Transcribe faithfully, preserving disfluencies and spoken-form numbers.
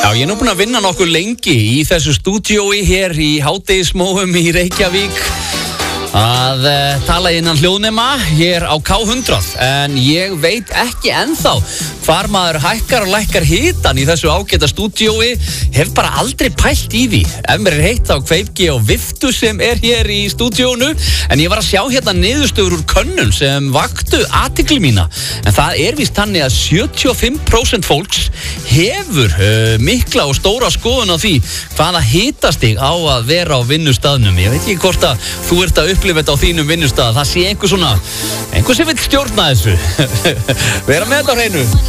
Já, ég er nú búinn að vinna nokkuð lengi í þessu stúdíói hér í Hádegismóum í Reykjavík að uh, tala innan hljóðnema hér á K hundrað, en ég veit ekki ennþá hvar maður hækkar og lækkar hitan í þessu ágæta stúdíói. Hef bara aldrei pælt í því. Ef mér er heitt á kveiki og viftu sem er hér í stúdíónu, en ég var að sjá hérna niðurstöður úr könnun sem vaktu athygli mína, en það er víst þannig að sjötíu og fimm prósent fólks hefur uh, mikla og stóra skoðun á því hvaða hitastig á að vera á vinnustaðnum. Ég veit ekki hvort að þú ert að upplifa þetta á þínum vinnustað, það sé einhver svona einhver sem vil stjórna þessu. Vera með þetta á hreinu.